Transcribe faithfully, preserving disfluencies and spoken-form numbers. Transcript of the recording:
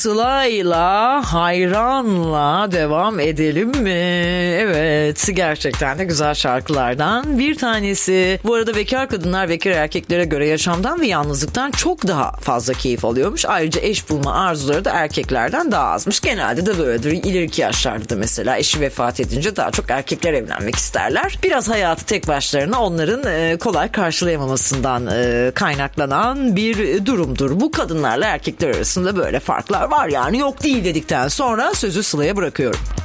Sıla'yla hayranla devam edelim mi? Evet, gerçekten de güzel şarkılardan bir tanesi. Bu arada bekar kadınlar bekar erkeklere göre yaşamdan ve yalnızlıktan çok daha fazla keyif alıyormuş. Ayrıca eş bulma arzuları da erkeklerden daha azmış. Genelde de böyledir. İleriki yaşlarda da mesela eşi vefat edince daha çok erkekler evlenmek isterler. Biraz hayatı tek başlarına onların e, kolay karşılayamamasından e, kaynaklanan bir durumdur. Bu kadınlarla erkekler arasında böyle farklar var, yani yok değil dedikten sonra sözü Sıla'ya bırakıyorum.